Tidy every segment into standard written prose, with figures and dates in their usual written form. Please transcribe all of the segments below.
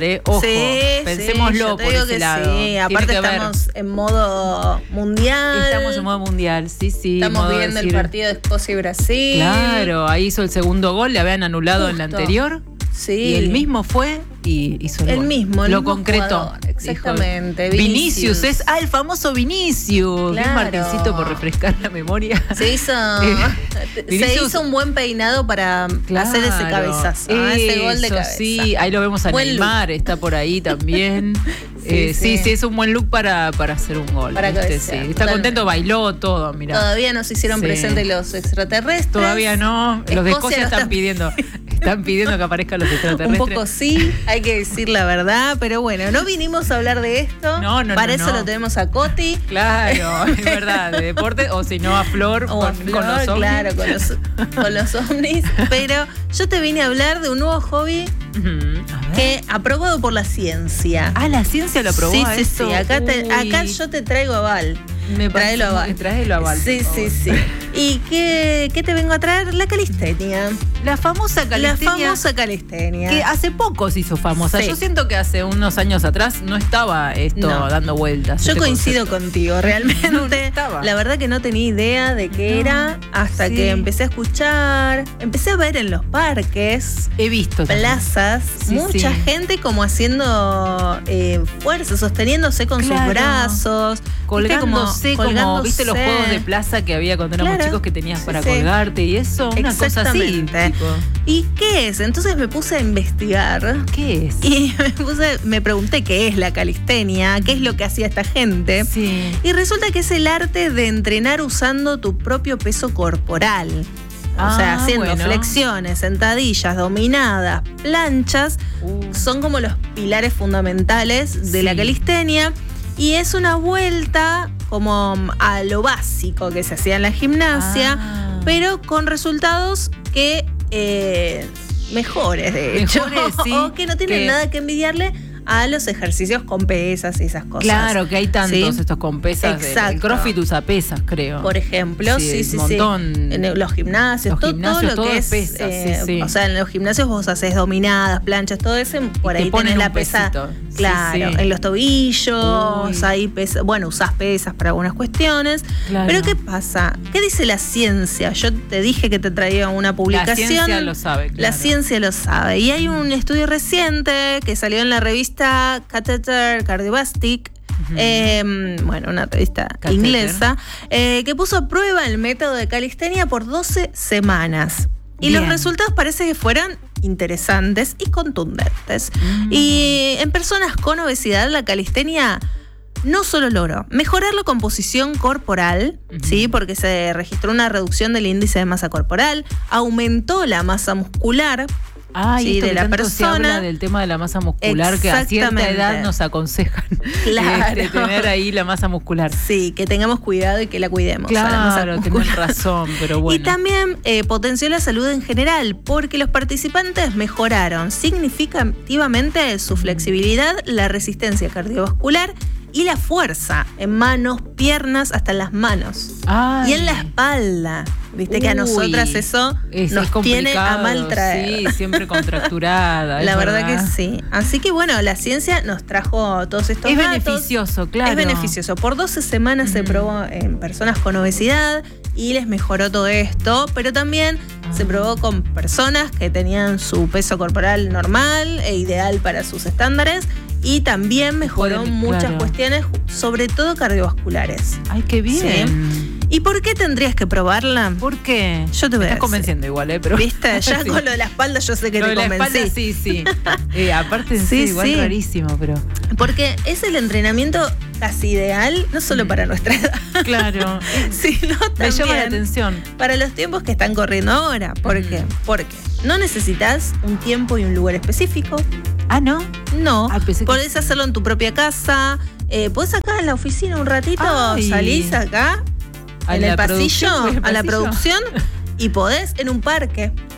Ojo, sí, pensémoslo por ese lado. Sí, aparte estamos en modo mundial. Estamos en modo mundial, sí. Estamos viendo el partido de Escocia y Brasil. Claro, ahí hizo el segundo gol, le habían anulado en la anterior. Sí. Y él mismo fue y hizo el gol. Mismo, lo concretó. Jugador, exactamente. Dijo, Vinicius es el famoso Vinicius. Claro. Bien, Martincito, por refrescar la memoria. Se hizo un buen peinado para hacer ese cabezazo, ese gol de cabeza. Sí, ahí lo vemos a Neymar, está por ahí también. Sí, es un buen look para hacer un gol. Para cabecear, Está contento, bailó todo, mirá. Todavía no se hicieron presentes los extraterrestres. Todavía no. Los de Escocia están pidiendo que aparezcan los extraterrestres. Un poco sí, hay que decir la verdad, pero bueno, no vinimos a hablar de esto. No. Para eso lo tenemos a Coti. Claro, es verdad, de deporte, o si no a Flor, con los ovnis. Claro, con los ovnis. Pero yo te vine a hablar de un nuevo hobby que aprobado por la ciencia. Ah, la ciencia lo aprobó. Sí. Acá yo te traigo aval. Tráelo a Val. Sí. ¿Y qué te vengo a traer? La calistenia. La famosa calistenia. Que hace poco se hizo famosa. Sí. Yo siento que hace unos años atrás no estaba esto dando vueltas. Yo coincido contigo, realmente. No estaba. La verdad que no tenía idea de qué era hasta que empecé a escuchar. Empecé a ver en los parques. He visto plazas. Mucha gente como haciendo fuerza, sosteniéndose con sus brazos. Colgándose, como viste los juegos de plaza que había cuando éramos chicos que tenías para colgarte y eso, una cosa así. Tipo. ¿Y qué es? Entonces me puse a investigar. ¿Qué es? Y me pregunté qué es la calistenia, qué es lo que hacía esta gente. Sí. Y resulta que es el arte de entrenar usando tu propio peso corporal. O sea, haciendo flexiones, sentadillas, dominadas, planchas, son como los pilares fundamentales de la calistenia. Y es una vuelta como a lo básico que se hacía en la gimnasia, pero con resultados que mejores, de hecho. O que no tienen nada que envidiarle a los ejercicios con pesas y esas cosas. Claro, que hay tantos estos con pesas. Exacto. El CrossFit usa pesas, creo. Por ejemplo, un montón. En los gimnasios, todo lo que es pesas, o sea, en los gimnasios vos haces dominadas, planchas, todo eso, por ahí tenés la pesa. Claro, en los tobillos, ahí usás pesas para algunas cuestiones. Claro. Pero ¿qué pasa? ¿Qué dice la ciencia? Yo te dije que te traía una publicación. La ciencia lo sabe, claro. La ciencia lo sabe. Y hay un estudio reciente que salió en la revista Catheter Cardiovastic, una revista inglesa, que puso a prueba el método de calistenia por 12 semanas. Y los resultados parece que fueron interesantes y contundentes. Y en personas con obesidad, la calistenia no solo logró mejorar la composición corporal, ¿sí? Porque se registró una reducción del índice de masa corporal, aumentó la masa muscular, de la persona. Se habla del tema de la masa muscular, que a cierta edad nos aconsejan tener ahí la masa muscular. Sí, que tengamos cuidado y que la cuidemos. Claro, tenés razón, pero bueno. Y también potenció la salud en general, porque los participantes mejoraron significativamente su flexibilidad, la resistencia cardiovascular y la fuerza en manos, piernas, hasta en las manos. Y en la espalda. Viste que a nosotras eso nos tiene a mal traer. Sí, siempre contracturada. La verdad que sí. Así que bueno, la ciencia nos trajo todos estos datos. Es beneficioso, claro. Es beneficioso. Por 12 semanas se probó en personas con obesidad y les mejoró todo esto, pero también se probó con personas que tenían su peso corporal normal e ideal para sus estándares. Y también mejoró muchas cuestiones, sobre todo cardiovasculares. ¡Ay, qué bien! ¿Sí? ¿Y por qué tendrías que probarla? ¿Por qué? Yo te voy a decir. Estás convenciendo igual, pero... ¿Viste? Ya con lo de la espalda yo sé que te convencí. La espalda sí. Aparte igual rarísimo, pero... Porque es el entrenamiento casi ideal, no solo para nuestra edad. Claro. Sino también me llama la atención. Para los tiempos que están corriendo ahora. ¿Por qué? Porque no necesitas un tiempo y un lugar específico. Ah, ¿no? No. Podés hacerlo en tu propia casa. Podés acá en la oficina un ratito, salís acá, en el pasillo, a la producción, y podés en un parque.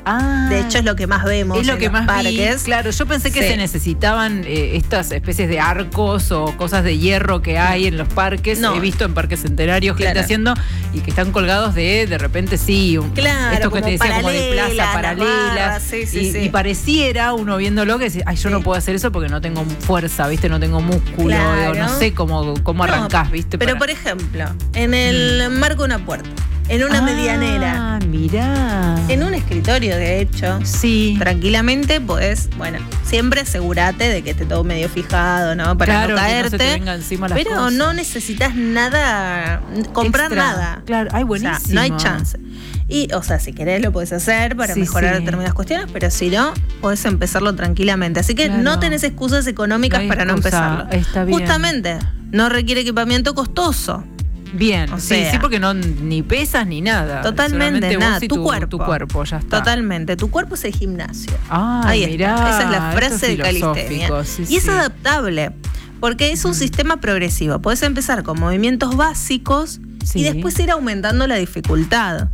De hecho, es lo que más vemos en los parques. Claro, yo pensé que se necesitaban estas especies de arcos o cosas de hierro que hay en los parques. He visto en parques centenarios gente haciendo y que están colgados de repente esto que te decía como de plaza paralela. Y pareciera uno viéndolo que dice, yo no puedo hacer eso porque no tengo fuerza, ¿viste? No tengo músculo, no sé cómo arrancás, ¿viste? Pero por ejemplo, en el marco de una puerta, en una medianera. Mirá. En un escritorio, de hecho. Sí. Tranquilamente, pues, siempre asegúrate de que esté todo medio fijado, ¿no? Para no caerte. Que no se te venga encima las pero cosas. no necesitas nada, comprar nada. Claro, buenísimo. O sea, no hay chance. Y, si querés lo podés hacer para mejorar determinadas cuestiones, pero si no, podés empezarlo tranquilamente. Así que no tenés excusas económicas para no empezarlo. Está bien. Justamente, no requiere equipamiento costoso. Bien, sí, porque no ni pesas ni nada. Totalmente nada, tu cuerpo ya está. Totalmente, tu cuerpo es el gimnasio. Ahí mirá, está. Esa es la frase de calistenia. Y es adaptable, porque es un sistema progresivo. Podés empezar con movimientos básicos y después ir aumentando la dificultad.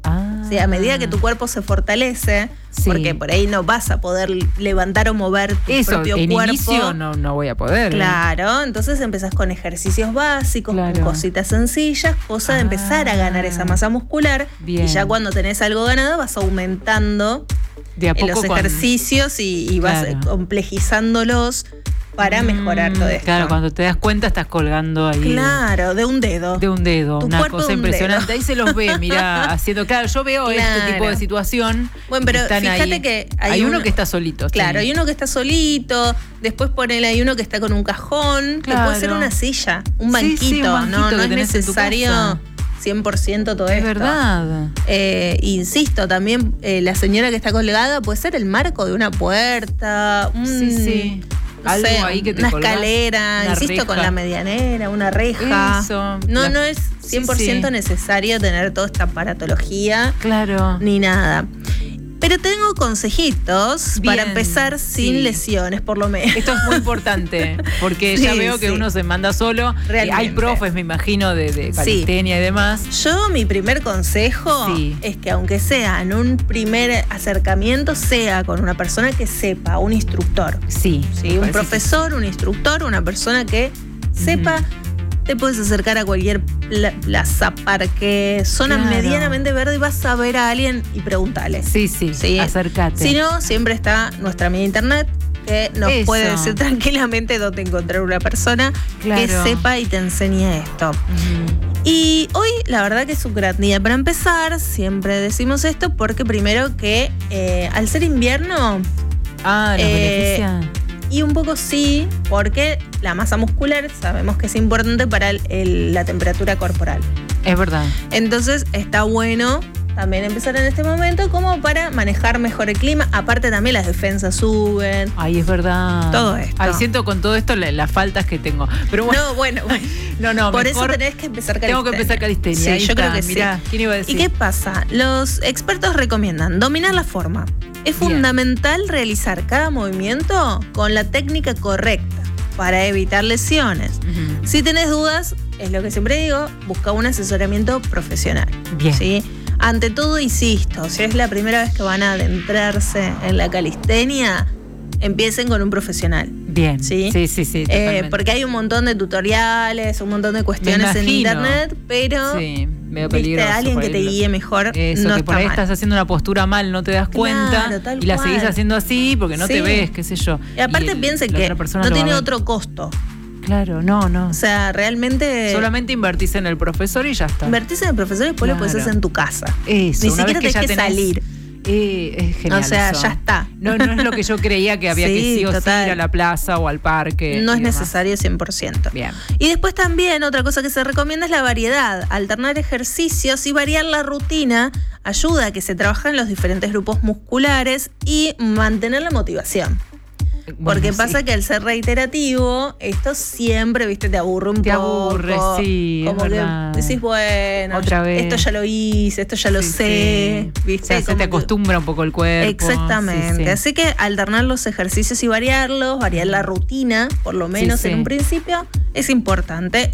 O sea, a medida que tu cuerpo se fortalece, porque por ahí no vas a poder levantar o mover tu propio cuerpo. Inicio no voy a poder. Claro, entonces empezás con ejercicios básicos, con cositas sencillas, cosa de empezar a ganar esa masa muscular. Bien. Y ya cuando tenés algo ganado vas aumentando de a poco los ejercicios y vas complejizándolos para mejorar todo esto. Claro, cuando te das cuenta estás colgando ahí. Claro, de un dedo. De un dedo, una cosa impresionante. Ahí se los ve, mirá, haciendo. Claro, yo veo este tipo de situación. Bueno, pero fíjate que hay uno que está solito. Claro, hay uno que está solito, después ponele hay uno que está con un cajón, que puede ser una silla, un banquito, no es necesario 100% todo esto. Es verdad. Insisto, también la señora que está colgada puede ser el marco de una puerta, algo ahí que te una colgás, escalera, insisto, reja. Con la medianera, una reja. Eso. No es 100% necesario tener toda esta aparatología. Claro. Ni nada. Pero tengo consejitos para empezar sin lesiones, por lo menos. Esto es muy importante, porque ya veo que uno se manda solo. Hay profes, me imagino, de calistenia y demás. Yo, mi primer consejo es que aunque sea en un primer acercamiento, sea con una persona que sepa, un instructor. Sí. Un profesor, un instructor, una persona que sepa. Te puedes acercar a cualquier plaza, parque, zona medianamente verde y vas a ver a alguien y preguntarle. Sí, acércate. Si no, siempre está nuestra amiga internet que nos puede decir tranquilamente dónde encontrar una persona que sepa y te enseñe esto. Y hoy la verdad que es un gran día para empezar. Siempre decimos esto porque primero que al ser invierno nos beneficia. Y un poco porque la masa muscular sabemos que es importante para la temperatura corporal. Es verdad. Entonces está bueno también empezar en este momento como para manejar mejor el clima. Aparte también las defensas suben. Ay, es verdad. Todo esto. Siento con todo esto las faltas que tengo. Pero bueno. No, por eso tenés que empezar calistenia. Tengo que empezar calistenia. Sí, yo creo que Mirá, ¿quién iba a decir? ¿Y qué pasa? Los expertos recomiendan dominar la forma. Es fundamental realizar cada movimiento con la técnica correcta para evitar lesiones. Si tenés dudas, es lo que siempre digo, busca un asesoramiento profesional. Bien. ¿Sí? Ante todo, insisto, si es la primera vez que van a adentrarse en la calistenia, empiecen con un profesional. Bien. Sí, porque hay un montón de tutoriales, un montón de cuestiones en internet, pero medio peligroso, alguien que te guíe mejor. Eso, no que por ahí estás haciendo una postura mal, no te das cuenta y la seguís haciendo así porque no te ves, qué sé yo. Y aparte piensen que no tiene otro costo. Claro, no. O sea, realmente. Solamente invertís en el profesor y ya está. Invertís en el profesor y después lo podés hacer en tu casa. Eso, ni siquiera tenés que salir. Es genial. O sea, ya está. No es lo que yo creía que había que sí o sí ir a la plaza o al parque. No es necesario 100%. Bien. Y después también otra cosa que se recomienda es la variedad. Alternar ejercicios y variar la rutina ayuda a que se trabajen los diferentes grupos musculares y mantener la motivación. Porque pasa que al ser reiterativo, esto siempre, te aburre un poco. Te aburre, como que decís, bueno, otra vez. Esto ya lo hice, esto ya lo sé. ¿Viste? O sea, se te acostumbra un poco el cuerpo. Exactamente. Así que alternar los ejercicios y variar la rutina, por lo menos en un principio, es importante.